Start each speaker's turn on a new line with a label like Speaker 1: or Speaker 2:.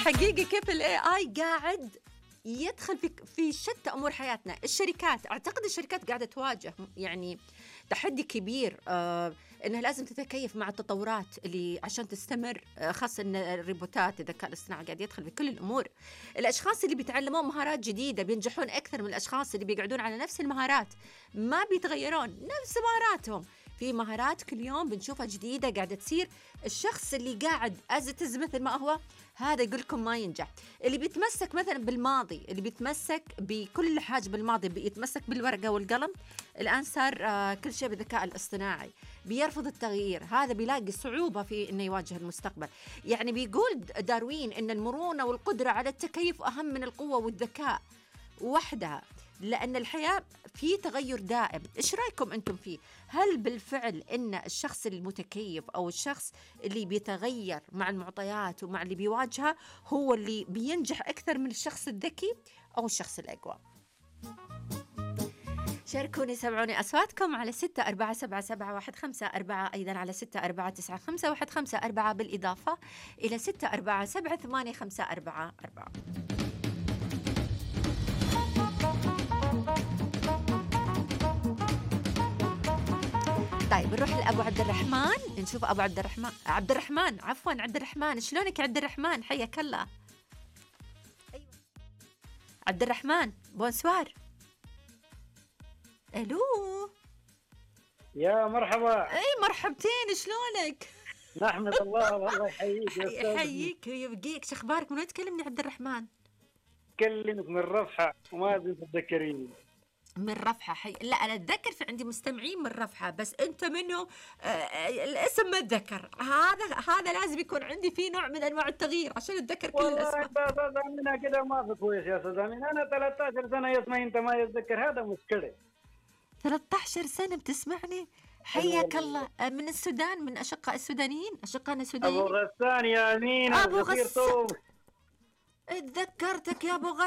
Speaker 1: حقيقي كيف الاي اي قاعد يدخل في شتى امور حياتنا. الشركات، اعتقد الشركات قاعده تواجه يعني تحدي كبير، انها لازم تتكيف مع التطورات اللي عشان تستمر، خاصه ان الروبوتات الذكاء الاصطناعي قاعد يدخل في كل الامور. الاشخاص اللي بيتعلمون مهارات جديده بينجحون اكثر من الاشخاص اللي بيقعدون على نفس المهارات، ما بيتغيرون نفس مهاراتهم. في مهارات كل يوم بنشوفها جديده قاعده تصير. الشخص اللي قاعد ازتز مثل ما هو، هذا يقول لكم ما ينجح. اللي بيتمسك مثلا بالماضي، اللي بيتمسك بكل حاجه بالماضي، بيتمسك بالورقه والقلم، الان صار كل شيء بالذكاء الاصطناعي. بيرفض التغيير، هذا بيلاقي صعوبه في انه يواجه المستقبل. يعني بيقول داروين ان المرونه والقدره على التكيف اهم من القوه والذكاء وحدها، لأن الحياة في تغير دائم. إيش رأيكم أنتم فيه؟ هل بالفعل إن الشخص المتكيف أو الشخص اللي بيتغير مع المعطيات ومع اللي بيواجهها هو اللي بينجح أكثر من الشخص الذكي أو الشخص الأقوى؟ شاركوني، سمعوني أصواتكم على 64777154، أيضا على 64951554، بالإضافة إلى 64778554. طيب نروح لأبو عبد الرحمن، نشوف أبو عبد الرحمن. عبد الرحمن، شلونك يا عبد الرحمن؟ حياك الله. أيوة. عبد الرحمن بونسوار. ألو
Speaker 2: يا مرحبا.
Speaker 1: أي مرحبتين، شلونك؟
Speaker 2: نحمد الله والله يحييك يا أستاذ.
Speaker 1: يحييك ويبقيك. شو أخبارك؟ من وين تكلمني عبد الرحمن؟
Speaker 2: أكلمك من رفحة وما تتذكريني.
Speaker 1: من رفحة. لا أنا أتذكر في عندي مستمعين من رفحة، بس أنت منه الاسم ما أتذكر. هذا لازم يكون عندي فيه نوع من أنواع التغيير عشان أتذكر كل الأسماء.
Speaker 2: والله أستاذ أمينة كده ما في كويس يا أستاذ أمينة. أنا 13 سنة يسمع أنت ما يتذكر، هذا مشكلة.
Speaker 1: 13 سنة بتسمعني؟ حياك الله. من السودان، من أشقاء السودانيين، أشقائنا السودانيين.
Speaker 2: أبو غسان يا أمينة.
Speaker 1: أبو غسان، اتذكرتك يا أبو غسان.